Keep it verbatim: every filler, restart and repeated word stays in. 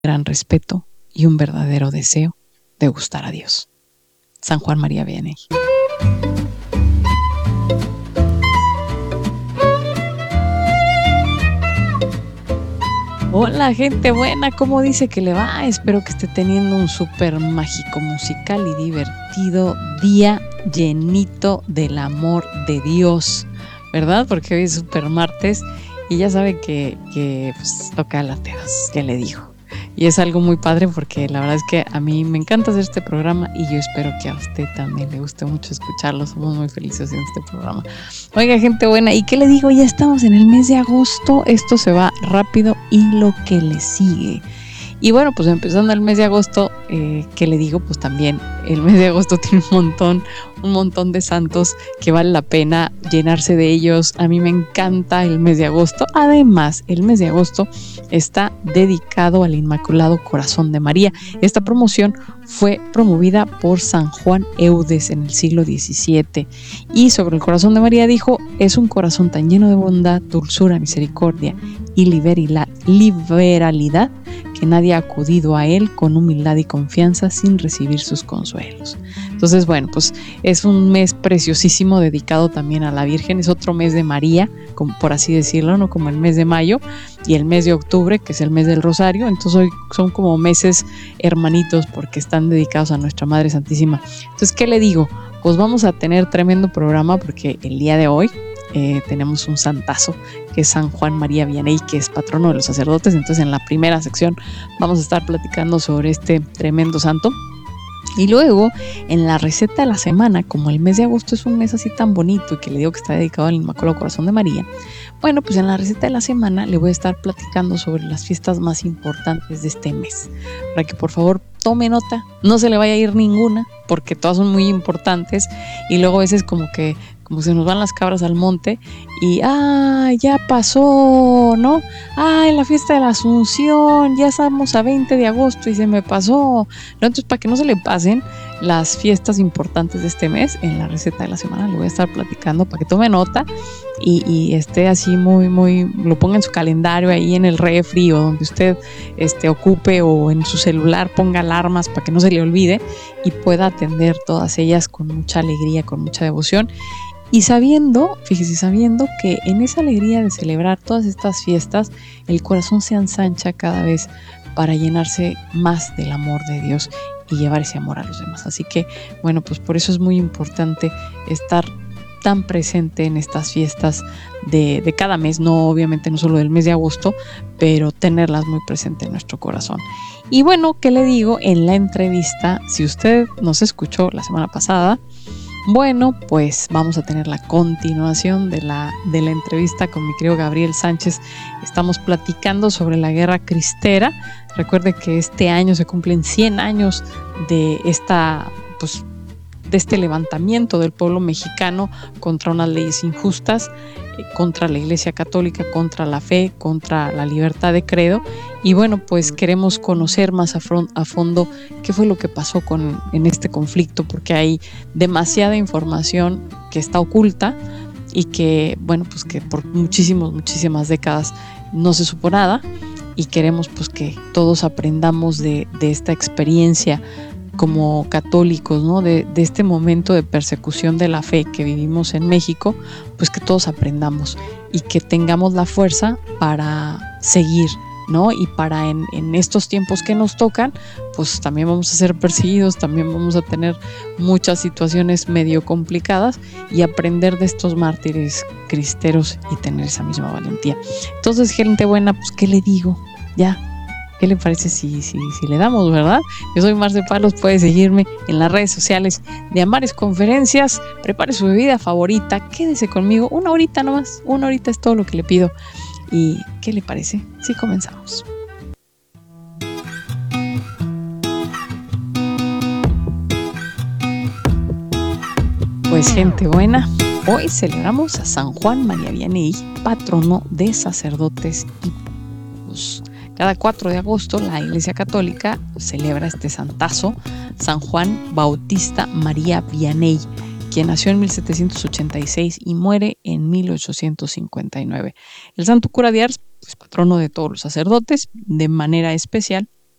gran respeto y un verdadero deseo de gustar a Dios. San Juan María Vianney. Hola gente buena, ¿cómo dice que le va? Espero que esté teniendo un súper mágico, musical y divertido día llenito del amor de Dios, ¿verdad? Porque hoy es súper martes y ya sabe que, que pues, toca lateros, ya le digo. Y es algo muy padre porque la verdad es que a mí me encanta hacer este programa y yo espero que a usted también le guste mucho escucharlo. Somos muy felices en este programa. Oiga, gente buena, ¿y qué le digo? Ya estamos en el mes de agosto. Esto se va rápido y lo que le sigue. Y bueno, pues empezando el mes de agosto, eh, ¿qué le digo? Pues también el mes de agosto tiene un montón, un montón de santos que vale la pena llenarse de ellos. A mí me encanta el mes de agosto. Además, el mes de agosto está dedicado al Inmaculado Corazón de María. Esta promoción fue promovida por San Juan Eudes en el siglo diecisiete. Y sobre el corazón de María dijo: es un corazón tan lleno de bondad, dulzura, misericordia y liberalidad que nadie ha acudido a él con humildad y confianza sin recibir sus consuelos. Entonces, bueno, pues es un mes preciosísimo dedicado también a la Virgen. Es otro mes de María, como por así decirlo, no como el mes de mayo y el mes de octubre, que es el mes del Rosario. Entonces hoy son como meses hermanitos porque están dedicados a Nuestra Madre Santísima. Entonces, ¿qué le digo? Pues vamos a tener tremendo programa porque el día de hoy Eh, tenemos un santazo que es San Juan María Vianney, que es patrono de los sacerdotes. Entonces en la primera sección vamos a estar platicando sobre este tremendo santo. Y luego en la receta de la semana, como el mes de agosto es un mes así tan bonito y que le digo que está dedicado al Inmaculado Corazón de María, bueno, pues en la receta de la semana le voy a estar platicando sobre las fiestas más importantes de este mes, para que por favor tome nota, no se le vaya a ir ninguna, porque todas son muy importantes y luego a veces como que como se nos van las cabras al monte y ¡ay, ya pasó!, ¿no? ¡Ay, la fiesta de la Asunción! Ya estamos a veinte de agosto y se me pasó, ¿no? Entonces, para que no se le pasen las fiestas importantes de este mes, en la receta de la semana le voy a estar platicando para que tome nota y, y esté así muy, muy, lo ponga en su calendario ahí en el refri o donde usted este, ocupe, o en su celular ponga alarmas para que no se le olvide y pueda atender todas ellas con mucha alegría, con mucha devoción. Y sabiendo, fíjese, sabiendo que en esa alegría de celebrar todas estas fiestas, el corazón se ensancha cada vez para llenarse más del amor de Dios y llevar ese amor a los demás. Así que, bueno, pues por eso es muy importante estar tan presente en estas fiestas de, de cada mes, no obviamente no solo del mes de agosto, pero tenerlas muy presente en nuestro corazón. Y bueno, ¿qué le digo? En la entrevista, si usted nos escuchó la semana pasada, bueno, pues vamos a tener la continuación de la, de la entrevista con mi querido Gabriel Sánchez. Estamos platicando sobre la Guerra Cristera. Recuerde que este año se cumplen cien años de esta, pues, de este levantamiento del pueblo mexicano contra unas leyes injustas, eh, contra la Iglesia Católica, contra la fe, contra la libertad de credo. Y bueno, pues queremos conocer más a, front, a fondo qué fue lo que pasó con, en este conflicto, porque hay demasiada información que está oculta y que, bueno, pues que por muchísimas, muchísimas décadas no se supo nada, y queremos pues que todos aprendamos de, de esta experiencia como católicos, ¿no? De, de este momento de persecución de la fe que vivimos en México, pues que todos aprendamos y que tengamos la fuerza para seguir, ¿no? Y para en, en estos tiempos que nos tocan, pues también vamos a ser perseguidos, también vamos a tener muchas situaciones medio complicadas, y aprender de estos mártires cristeros y tener esa misma valentía. Entonces, gente buena, pues ¿qué le digo? Ya, ¿qué le parece si, si, si le damos, verdad? Yo soy Marce Palos, puede seguirme en las redes sociales de Amares Conferencias. Prepare su bebida favorita, quédese conmigo una horita nomás, una horita es todo lo que le pido. ¿Y qué le parece si comenzamos? Pues gente buena, hoy celebramos a San Juan María Vianney, patrono de sacerdotes y pueblos. Cada cuatro de agosto la Iglesia Católica celebra este santazo, San Juan Bautista María Vianney, quien nació en mil setecientos ochenta y seis y muere en mil ochocientos cincuenta y nueve. El santo cura de Ars, pues patrono de todos los sacerdotes, de manera especial